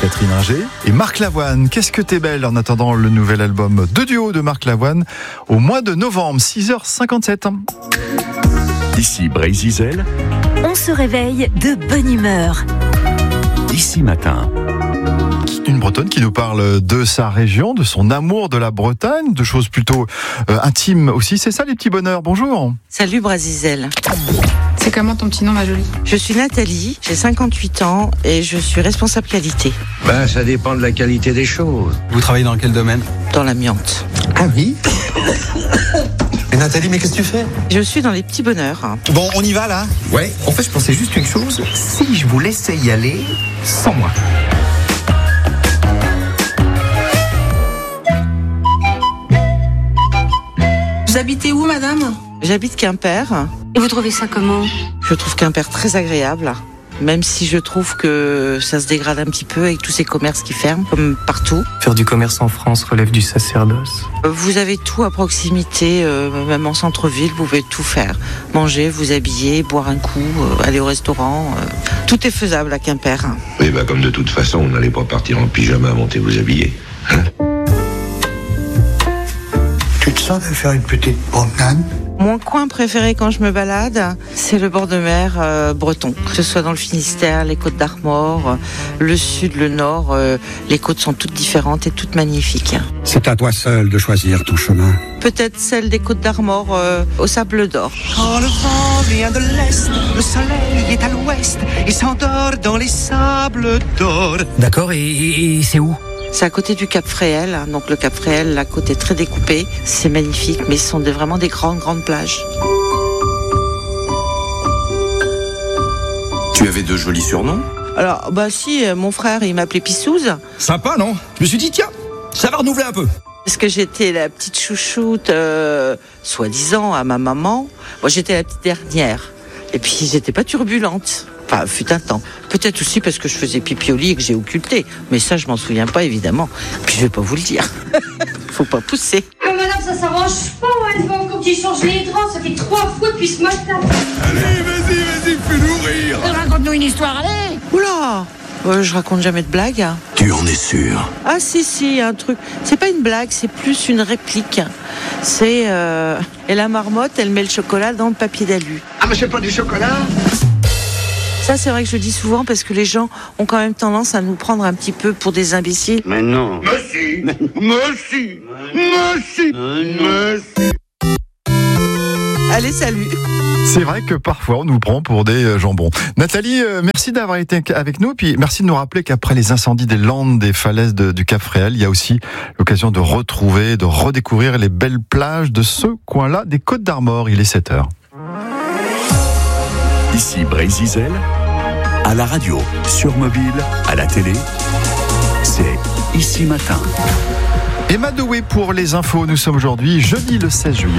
Catherine Ringer et Marc Lavoine. Qu'est-ce que t'es belle, en attendant le nouvel album de duo de Marc Lavoine au mois de novembre, 6h57. Ici Brésil. On se réveille de bonne humeur. Ici Matin. Une Bretonne qui nous parle de sa région, de son amour de la Bretagne, de choses plutôt intimes aussi. C'est ça les petits bonheurs. Bonjour. Salut Brésil. C'est comment ton petit nom, ma jolie ? Je suis Nathalie, j'ai 58 ans et je suis responsable qualité. Ça dépend de la qualité des choses. Vous travaillez dans quel domaine ? Dans l'amiante. Ah oui ? Et Nathalie, mais qu'est-ce que tu fais ? Je suis dans les petits bonheurs. Bon, on y va là ? Ouais, en fait je pensais juste une chose, si je vous laissais y aller sans moi. Vous habitez où, madame ? J'habite Quimper. Et vous trouvez ça comment ? Je trouve Quimper très agréable, même si je trouve que ça se dégrade un petit peu avec tous ces commerces qui ferment, comme partout. Faire du commerce en France relève du sacerdoce. Vous avez tout à proximité, même en centre-ville, vous pouvez tout faire. Manger, vous habiller, boire un coup, aller au restaurant. Tout est faisable à Quimper. Oui, comme de toute façon, on n'allait pas partir en pyjama monter vous habiller. Hein ? Tu te sens de faire une petite promenade ? Mon coin préféré quand je me balade, c'est le bord de mer breton. Que ce soit dans le Finistère, les côtes d'Armor, le sud, le nord, les côtes sont toutes différentes et toutes magnifiques. C'est à toi seul de choisir ton chemin. Peut-être celle des côtes d'Armor au Sable d'Or. Quand le vent vient de l'est, le soleil est à l'ouest, il s'endort dans les sables d'or. D'accord, et c'est où ? C'est à côté du Cap Fréhel, donc le Cap Fréhel, la côte est très découpée, c'est magnifique, mais ce sont vraiment des grandes plages. Tu avais de jolis surnoms ? Alors, si, mon frère, il m'appelait Pissouze. Sympa, non ? Je me suis dit, tiens, ça va renouveler un peu. Parce que j'étais la petite chouchoute, soi-disant, à ma maman. Moi, j'étais la petite dernière. Et puis, j'étais pas turbulente. Enfin, fut un temps. Peut-être aussi parce que je faisais pipi au lit et que j'ai occulté. Mais ça, je m'en souviens pas, évidemment. Puis je vais pas vous le dire. Faut pas pousser. Madame, ça s'arrange pas. Elle va encore que j'ai changé les draps. Ça fait 3 fois depuis ce matin. Allez, vas-y, fais-nous rire. Raconte-nous une histoire, allez. Oula, je raconte jamais de blagues. Tu en es sûr ? Ah si, un truc. C'est pas une blague, c'est plus une réplique. C'est... Et la marmotte, elle met le chocolat dans le papier d'alu. Ah, mais c'est pas du chocolat ? Ça, c'est vrai que je le dis souvent parce que les gens ont quand même tendance à nous prendre un petit peu pour des imbéciles. Mais non. Allez, salut. C'est vrai que parfois on nous prend pour des jambons. Nathalie, merci d'avoir été avec nous. Puis merci de nous rappeler qu'après les incendies des Landes, des falaises du Cap Fréhel, il y a aussi l'occasion de retrouver, de redécouvrir les belles plages de ce coin-là des Côtes d'Armor. Il est 7h. Ici Brésil, à la radio, sur mobile, à la télé, c'est Ici Matin. Emma Doué pour les infos. Nous sommes aujourd'hui jeudi le 16 juillet.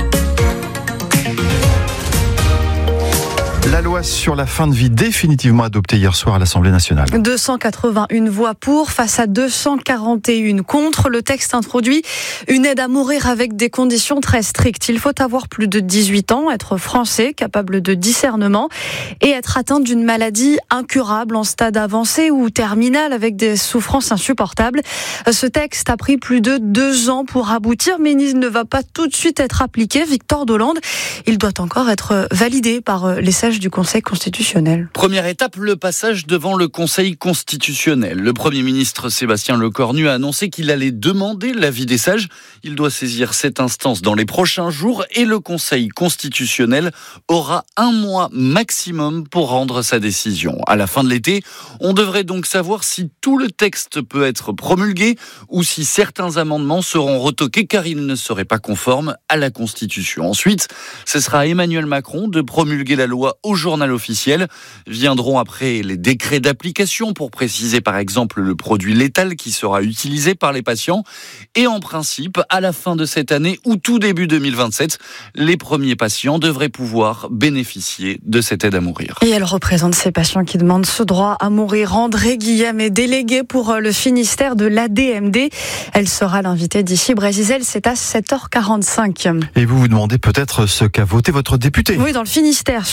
La loi sur la fin de vie définitivement adoptée hier soir à l'Assemblée nationale. 281 voix pour face à 241 contre. Le texte introduit une aide à mourir avec des conditions très strictes. Il faut avoir plus de 18 ans, être français, capable de discernement et être atteint d'une maladie incurable en stade avancé ou terminal avec des souffrances insupportables. Ce texte a pris plus de 2 ans pour aboutir, mais il ne va pas tout de suite être appliqué. Victor Dolande, il doit encore être validé par les sages du Conseil constitutionnel. Première étape, le passage devant le Conseil constitutionnel. Le Premier ministre Sébastien Lecornu a annoncé qu'il allait demander l'avis des sages. Il doit saisir cette instance dans les prochains jours et le Conseil constitutionnel aura 1 mois maximum pour rendre sa décision. À la fin de l'été, on devrait donc savoir si tout le texte peut être promulgué ou si certains amendements seront retoqués car ils ne seraient pas conformes à la Constitution. Ensuite, ce sera à Emmanuel Macron de promulguer la loi au journal officiel. Viendront après les décrets d'application pour préciser par exemple le produit létal qui sera utilisé par les patients. Et en principe, à la fin de cette année ou tout début 2027, les premiers patients devraient pouvoir bénéficier de cette aide à mourir. Et elle représente ces patients qui demandent ce droit à mourir. André Guillem est déléguée pour le Finistère de l'ADMD. Elle sera l'invitée d'ici Brésil. C'est à 7h45. Et vous vous demandez peut-être ce qu'a voté votre député. Oui, dans le Finistère, sur les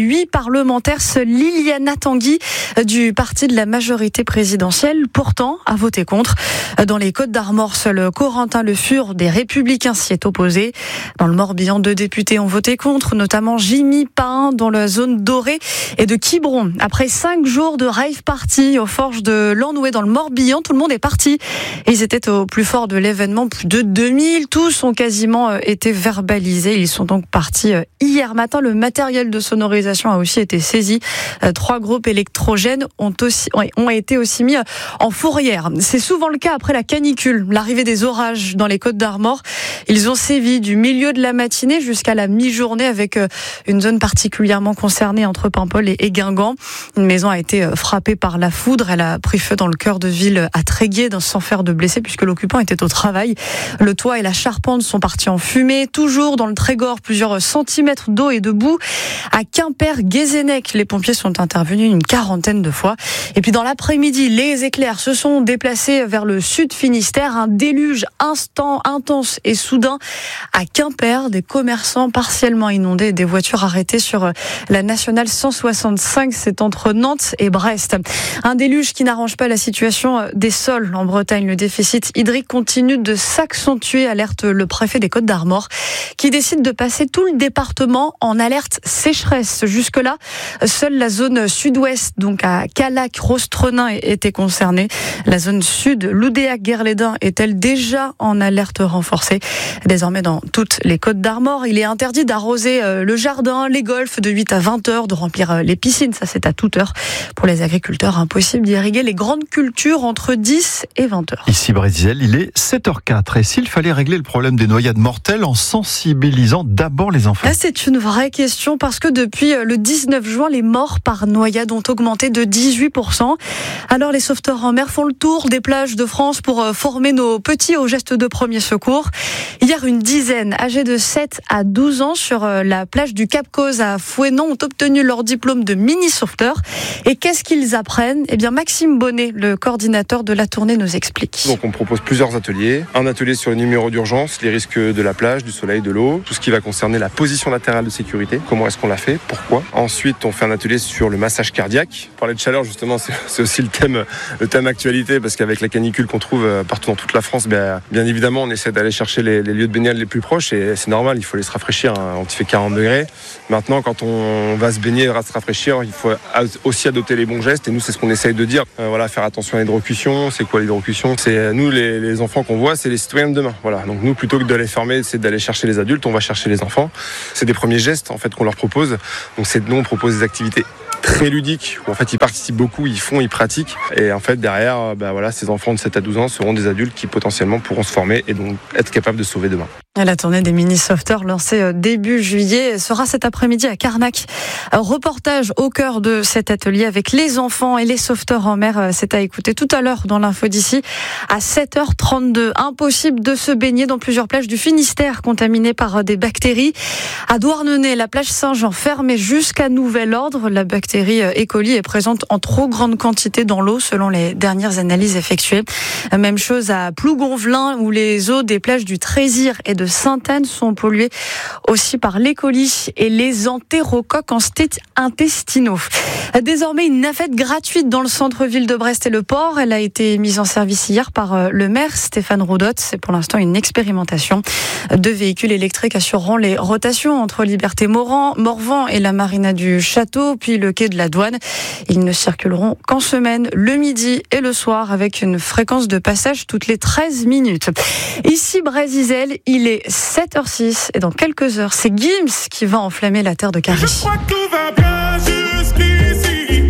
8 parlementaires, seule Liliana Tanguy du parti de la majorité présidentielle, pourtant, a voté contre. Dans les Côtes-d'Armor, seul Corentin Le Fur des Républicains s'y est opposé. Dans le Morbihan, 2 députés ont voté contre, notamment Jimmy Pain dans la zone dorée et de Quiberon. Après 5 jours de rave party aux forges de Lanouet dans le Morbihan, tout le monde est parti. Et ils étaient au plus fort de l'événement, plus de 2000. Tous ont quasiment été verbalisés. Ils sont donc partis hier matin. Le matériel de sonorisation a aussi été saisi. 3 groupes électrogènes ont été aussi mis en fourrière. C'est souvent le cas après la canicule, l'arrivée des orages dans les Côtes-d'Armor. Ils ont sévi du milieu de la matinée jusqu'à la mi-journée avec une zone particulièrement concernée entre Paimpol et Guingamp. Une maison a été frappée par la foudre. Elle a pris feu dans le cœur de ville à Tréguier sans faire de blessés puisque l'occupant était au travail. Le toit et la charpente sont partis en fumée. Toujours dans le Trégor, plusieurs centimètres d'eau et de boue. À Quimper-Guézennec, les pompiers sont intervenus une 40aine de fois. Et puis dans l'après-midi, les éclairs se sont déplacés vers le sud Finistère. Un déluge intense et soudain à Quimper. Des commerçants partiellement inondés et des voitures arrêtées sur la nationale 165. C'est entre Nantes et Brest. Un déluge qui n'arrange pas la situation des sols en Bretagne. Le déficit hydrique continue de s'accentuer, alerte le préfet des Côtes-d'Armor, qui décide de passer tout le département en alerte sécheresse. Jusque-là, seule la zone sud-ouest, donc à Callac-Rostrenain, était concernée. La zone sud, Loudéac-Guerlédin, est-elle déjà en alerte renforcée. Désormais, dans toutes les Côtes-d'Armor, il est interdit d'arroser le jardin, les golfs de 8 à 20 heures, de remplir les piscines, ça c'est à toute heure. Pour les agriculteurs, impossible d'irriguer les grandes cultures entre 10 et 20 heures. Ici Brésil, il est 7h04. Et s'il fallait régler le problème des noyades mortelles en sensibilisant d'abord les enfants? Là, c'est une vraie question parce que depuis le 19 juin, les morts par noyade ont augmenté de 18%. Alors, les sauveteurs en mer font le tour des plages de France pour former nos petits aux gestes de premier secours. Hier, une dizaine, âgés de 7 à 12 ans, sur la plage du Cap Cause à Fouesnant, ont obtenu leur diplôme de mini-sauveteur. Et qu'est-ce qu'ils apprennent? Eh bien, Maxime Bonnet, le coordinateur de la tournée, nous explique. Donc, on propose plusieurs ateliers. Un atelier sur les numéros d'urgence, les risques de la plage, du soleil, de l'eau, tout ce qui va concerner la position latérale de sécurité. Comment est-ce qu'on l'a fait? Pourquoi? Ensuite, on fait un atelier sur le massage cardiaque. Parler de chaleur, justement, c'est aussi le thème actualité, parce qu'avec la canicule qu'on trouve partout dans toute la France, bien évidemment, on essaie d'aller chercher les lieux de baignade les plus proches, et c'est normal, il faut aller se rafraîchir. On fait 40 degrés. Maintenant, quand on va se baigner, va se rafraîchir, il faut aussi adopter les bons gestes, et nous, c'est ce qu'on essaye de dire. Faire attention à l'hydrocution. C'est quoi l'hydrocution? C'est nous, les enfants qu'on voit, c'est les citoyens de demain. Voilà. Donc nous, plutôt que d'aller fermer, c'est d'aller chercher les adultes, on va chercher les enfants. C'est des premiers gestes, en fait, qu'on leur propose. Donc nous, on propose des activités très ludiques, où en fait ils participent beaucoup, ils font, ils pratiquent, et en fait derrière, ces enfants de 7 à 12 ans seront des adultes qui potentiellement pourront se former et donc être capables de sauver demain. La tournée des mini-sauveteurs lancée début juillet sera cet après-midi à Carnac. Reportage au cœur de cet atelier avec les enfants et les sauveteurs en mer. C'est à écouter tout à l'heure dans l'info d'ici à 7h32. Impossible de se baigner dans plusieurs plages du Finistère contaminées par des bactéries. À Douarnenez, la plage Saint-Jean fermée jusqu'à nouvel ordre. La bactérie E. coli est présente en trop grande quantité dans l'eau selon les dernières analyses effectuées. Même chose à Plougonvelin où les eaux des plages du Trésir et de Sainte-Anne sont polluées aussi par l'E. coli et les entérocoques intestinaux. Désormais, une navette gratuite dans le centre-ville de Brest et le port. Elle a été mise en service hier par le maire Stéphane Roudotte. C'est pour l'instant une expérimentation. 2 véhicules électriques assureront les rotations entre Liberté-Morvan et la marina du Château, puis le quai de la Douane. Ils ne circuleront qu'en semaine, le midi et le soir, avec une fréquence de passage toutes les 13 minutes. Ici, Brésil, il est 7h06 et dans quelques heures, c'est Gims qui va enflammer la terre de Carie. Je crois que tout va bien jusqu'ici.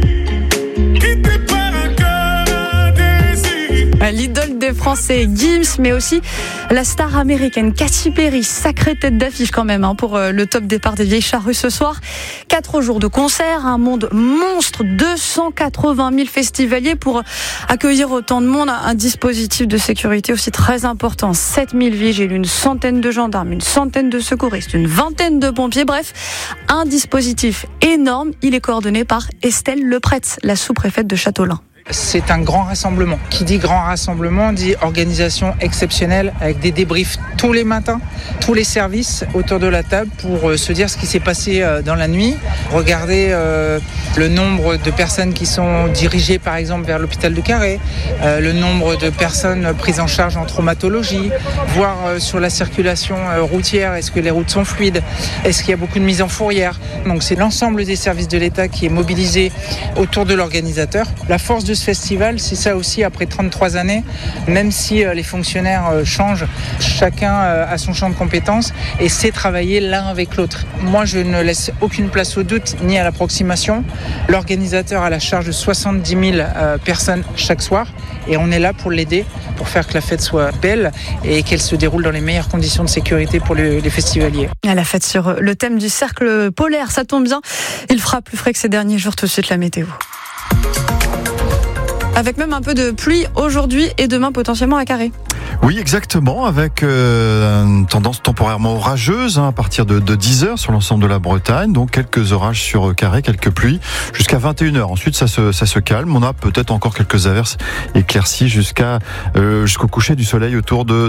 L'idole des Français, Gims, mais aussi la star américaine Katy Perry, sacrée tête d'affiche quand même pour le top départ des Vieilles Charrues ce soir. 4 jours de concert, un monde monstre, 280 000 festivaliers pour accueillir autant de monde, un dispositif de sécurité aussi très important, 7 000 vigiles, une centaine de gendarmes, une centaine de secouristes, une vingtaine de pompiers, bref, un dispositif énorme. Il est coordonné par Estelle Lepretz, la sous-préfète de Châteaulin. C'est un grand rassemblement. Qui dit grand rassemblement dit organisation exceptionnelle avec des débriefs tous les matins, tous les services autour de la table pour se dire ce qui s'est passé dans la nuit. Regarder le nombre de personnes qui sont dirigées par exemple vers l'hôpital de Carhaix, le nombre de personnes prises en charge en traumatologie, voir sur la circulation routière, est-ce que les routes sont fluides, est-ce qu'il y a beaucoup de mise en fourrière. Donc c'est l'ensemble des services de l'État qui est mobilisé autour de l'organisateur. La force de ce festival, c'est ça aussi, après 33 années, même si les fonctionnaires changent, chacun a son champ de compétences et sait travailler l'un avec l'autre. Moi, je ne laisse aucune place au doute ni à l'approximation. L'organisateur a la charge de 70 000 personnes chaque soir et on est là pour l'aider, pour faire que la fête soit belle et qu'elle se déroule dans les meilleures conditions de sécurité pour les festivaliers. À la fête sur le thème du cercle polaire, ça tombe bien, il fera plus frais que ces derniers jours. Tout de suite la météo. Avec même un peu de pluie aujourd'hui et demain potentiellement à Carhaix. Oui, exactement, avec une tendance temporairement orageuse à partir de 10h sur l'ensemble de la Bretagne, donc quelques orages sur Carhaix, quelques pluies jusqu'à 21h. Ensuite, ça se calme. On a peut-être encore quelques averses éclaircies jusqu'au coucher du soleil autour de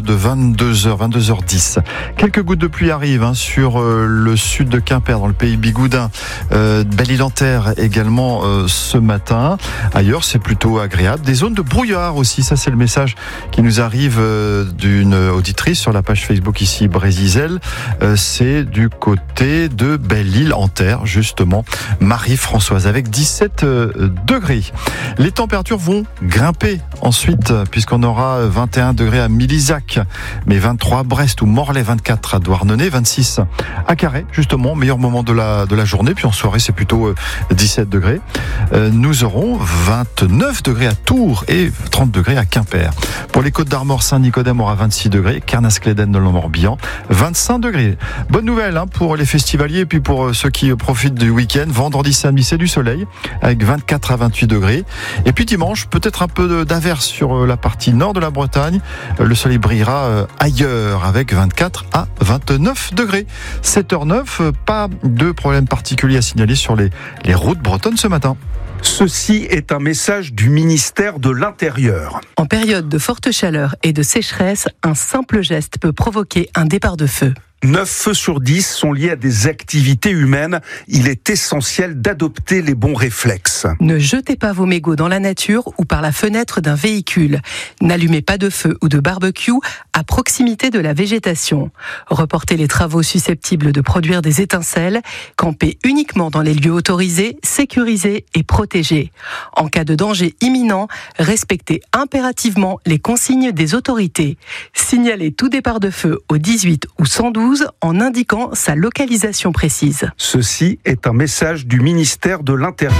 22h10. Quelques gouttes de pluie arrivent sur le sud de Quimper, dans le pays bigoudin, Belle-Île-en-Terre également ce matin. Ailleurs, c'est plutôt agréable. Des zones de brouillard aussi, ça c'est le message qui nous arrive d'une auditrice sur la page Facebook ici, Brésisel. C'est du côté de Belle-Île-en-Terre, justement, Marie-Françoise, avec 17 degrés. Les températures vont grimper ensuite, puisqu'on aura 21 degrés à Milizac, mais 23 à Brest ou Morlaix, 24 à Douarnenez, 26 à Carhaix, justement, meilleur moment de la journée. Puis en soirée, c'est plutôt 17 degrés. Nous aurons 29 degrés à Tours et 30 degrés à Quimper. Pour les Côtes-d'Armor, Saint-Nicodème aura 26 degrés, Kernas-Cléden dans le Morbihan, 25 degrés. Bonne nouvelle pour les festivaliers et puis pour ceux qui profitent du week-end. Vendredi, samedi, c'est du soleil avec 24 à 28 degrés. Et puis dimanche, peut-être un peu d'averse sur la partie nord de la Bretagne. Le soleil brillera ailleurs avec 24 à 29 degrés. 7h09, pas de problème particulier à signaler sur les routes bretonnes ce matin. Ceci est un message du ministère de l'Intérieur. En période de forte chaleur et de sécheresse, un simple geste peut provoquer un départ de feu. 9 feux sur 10 sont liés à des activités humaines. Il est essentiel d'adopter les bons réflexes. Ne jetez pas vos mégots dans la nature ou par la fenêtre d'un véhicule. N'allumez pas de feu ou de barbecue à proximité de la végétation. Reportez les travaux susceptibles de produire des étincelles. Campez uniquement dans les lieux autorisés, sécurisés et protégés. En cas de danger imminent, respectez impérativement les consignes des autorités. Signalez tout départ de feu au 18 ou 112 en indiquant sa localisation précise. Ceci est un message du ministère de l'Intérieur.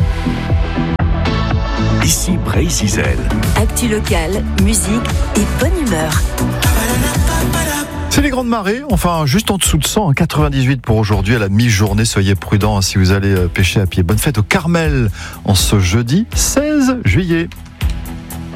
Ici Brésil. Actu locale, musique et bonne humeur. C'est les grandes marées, enfin juste en dessous de 100, 98 pour aujourd'hui à la mi-journée. Soyez prudents si vous allez pêcher à pied. Bonne fête au Carmel en ce jeudi 16 juillet.